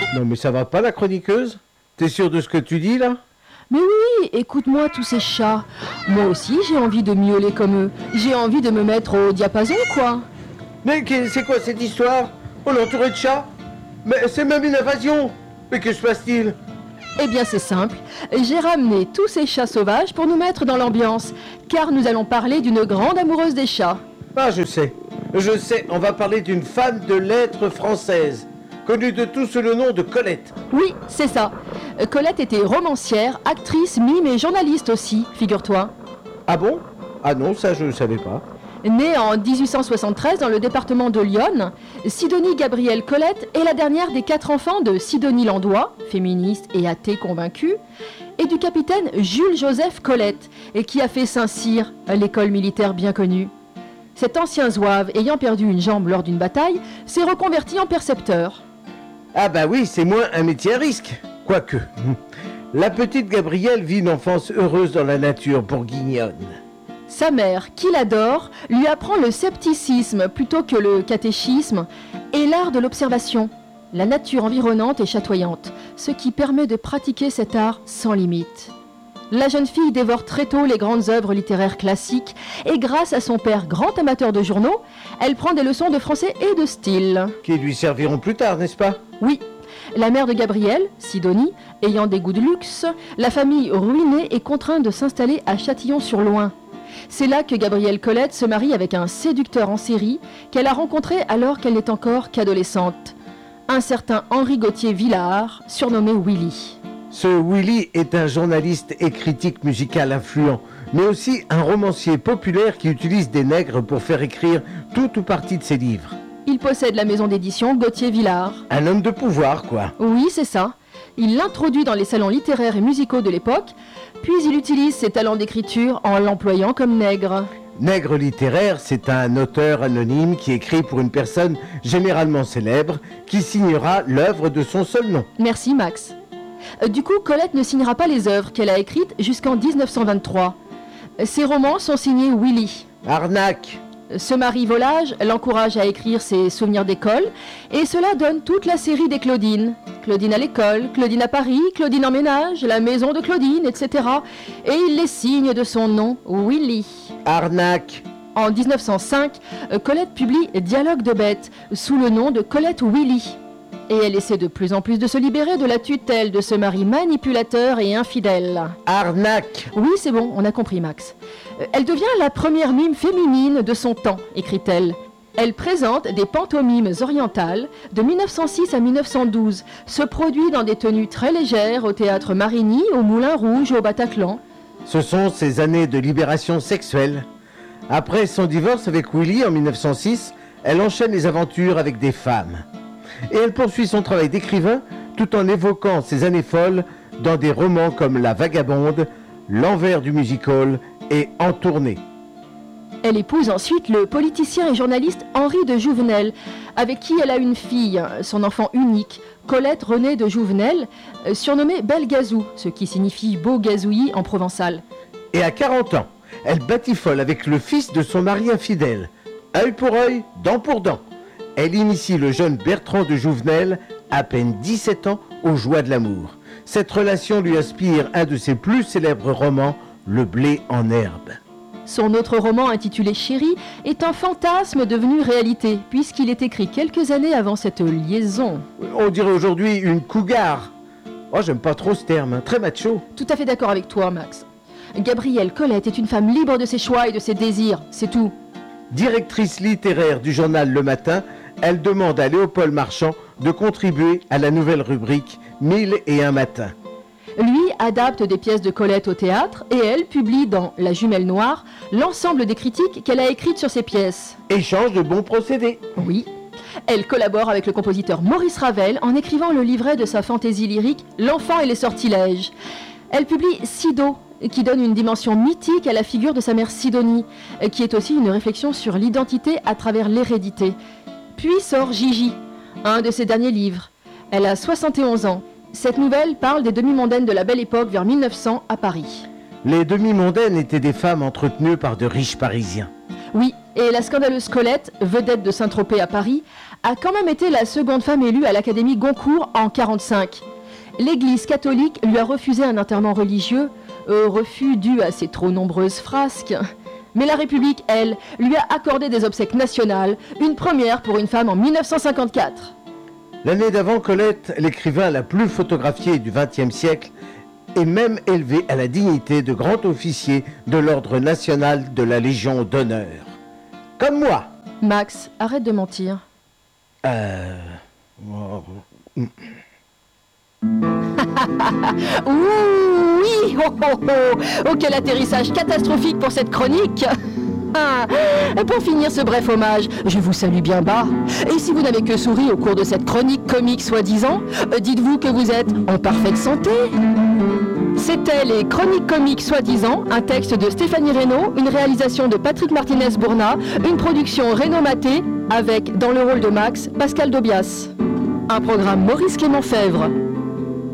Non mais ça va pas la chroniqueuse? T'es sûre de ce que tu dis là? Mais oui, écoute-moi tous ces chats. Moi aussi j'ai envie de miauler comme eux. J'ai envie de me mettre au diapason, quoi. Mais c'est quoi cette histoire? On est entouré de chats? Mais c'est même une invasion! Mais que se passe-t-il? Eh bien c'est simple, j'ai ramené tous ces chats sauvages pour nous mettre dans l'ambiance, car nous allons parler d'une grande amoureuse des chats. Ah je sais, on va parler d'une femme de lettres française, connue de tous sous le nom de Colette. Oui, c'est ça. Colette était romancière, actrice, mime et journaliste aussi, figure-toi. Ah bon? Ah non, ça je ne savais pas. Née en 1873 dans le département de l'Yonne, Sidonie Gabrielle Colette est la dernière des 4 enfants de Sidonie Landois, féministe et athée convaincue, et du capitaine Jules-Joseph Colette, et qui a fait Saint-Cyr, l'école militaire bien connue. Cet ancien zouave, ayant perdu une jambe lors d'une bataille, s'est reconverti en percepteur. Ah bah oui, c'est moins un métier à risque. Quoique, la petite Gabrielle vit une enfance heureuse dans la nature bourguignonne. Sa mère, qui l'adore, lui apprend le scepticisme plutôt que le catéchisme et l'art de l'observation. La nature environnante est chatoyante, ce qui permet de pratiquer cet art sans limite. La jeune fille dévore très tôt les grandes œuvres littéraires classiques et grâce à son père, grand amateur de journaux, elle prend des leçons de français et de style. Qui lui serviront plus tard, n'est-ce pas? Oui. La mère de Gabrielle, Sidonie, ayant des goûts de luxe, la famille ruinée est contrainte de s'installer à Châtillon-sur-Loing. C'est là que Gabrielle Colette se marie avec un séducteur en série qu'elle a rencontré alors qu'elle n'est encore qu'adolescente. Un certain Henri Gauthier Villard, surnommé Willy. Ce Willy est un journaliste et critique musical influent, mais aussi un romancier populaire qui utilise des nègres pour faire écrire tout ou partie de ses livres. Il possède la maison d'édition Gauthier Villard. Un homme de pouvoir, quoi. Oui, c'est ça. Il l'introduit dans les salons littéraires et musicaux de l'époque, puis il utilise ses talents d'écriture en l'employant comme nègre. Nègre littéraire, c'est un auteur anonyme qui écrit pour une personne généralement célèbre, qui signera l'œuvre de son seul nom. Merci Max. Du coup, Colette ne signera pas les œuvres qu'elle a écrites jusqu'en 1923. Ses romans sont signés Willy. Arnaque! Ce mari volage l'encourage à écrire ses souvenirs d'école et cela donne toute la série des Claudine. Claudine à l'école, Claudine à Paris, Claudine en ménage, la maison de Claudine, etc. Et il les signe de son nom, Willy. Arnaque! En 1905, Colette publie Dialogue de bêtes sous le nom de Colette Willy. Et elle essaie de plus en plus de se libérer de la tutelle de ce mari manipulateur et infidèle. Arnaque! Oui, c'est bon, on a compris Max. Elle devient la première mime féminine de son temps, écrit-elle. Elle présente des pantomimes orientales de 1906 à 1912, se produit dans des tenues très légères au théâtre Marigny, au Moulin Rouge, au Bataclan. Ce sont ses années de libération sexuelle. Après son divorce avec Willy en 1906, elle enchaîne les aventures avec des femmes. Et elle poursuit son travail d'écrivain tout en évoquant ses années folles dans des romans comme La Vagabonde, L'envers du music-hall et En tournée. Elle épouse ensuite le politicien et journaliste Henri de Jouvenel, avec qui elle a une fille, son enfant unique, Colette Renée de Jouvenel, surnommée Belle Gazou, ce qui signifie beau gazouillis en provençal. Et à 40 ans, elle batifole avec le fils de son mari infidèle. Œil pour œil, dent pour dent. Elle initie le jeune Bertrand de Jouvenel, à peine 17 ans, aux joies de l'amour. Cette relation lui inspire un de ses plus célèbres romans, Le blé en herbe. Son autre roman intitulé Chérie est un fantasme devenu réalité, puisqu'il est écrit quelques années avant cette liaison. On dirait aujourd'hui une cougar. Oh, j'aime pas trop ce terme, hein. Très macho. Tout à fait d'accord avec toi, Max. Gabrielle Colette est une femme libre de ses choix et de ses désirs, c'est tout. Directrice littéraire du journal Le Matin, elle demande à Léopold Marchand de contribuer à la nouvelle rubrique 1001 matins. Lui adapte des pièces de Colette au théâtre et elle publie dans La Jumelle Noire l'ensemble des critiques qu'elle a écrites sur ces pièces. Échange de bons procédés. Oui. Elle collabore avec le compositeur Maurice Ravel en écrivant le livret de sa fantaisie lyrique L'enfant et les sortilèges. Elle publie Sido, qui donne une dimension mythique à la figure de sa mère Sidonie, qui est aussi une réflexion sur l'identité à travers l'hérédité. Puis sort Gigi, un de ses derniers livres. Elle a 71 ans. Cette nouvelle parle des demi-mondaines de la Belle Époque vers 1900 à Paris. Les demi-mondaines étaient des femmes entretenues par de riches Parisiens. Oui, et la scandaleuse Colette, vedette de Saint-Tropez à Paris, a quand même été la seconde femme élue à l'Académie Goncourt en 1945. L'Église catholique lui a refusé un internement religieux, refus dû à ses trop nombreuses frasques. Mais la République, elle, lui a accordé des obsèques nationales, une première pour une femme en 1954. L'année d'avant, Colette, l'écrivain la plus photographiée du XXe siècle, est même élevé à la dignité de grand officier de l'Ordre national de la Légion d'honneur. Comme moi. Max, arrête de mentir. Oui, oh, quel atterrissage catastrophique pour cette chronique. Pour finir ce bref hommage, je vous salue bien bas. Et si vous n'avez que souri au cours de cette chronique comique soi-disant, dites-vous que vous êtes en parfaite santé. C'était les chroniques comiques soi-disant, un texte de Stéphanie Reynaud, une réalisation de Patrick Martinez-Bourna, une production Reynaud Maté, avec, dans le rôle de Max, Pascal Dobias. Un programme Maurice Clément Fèvre.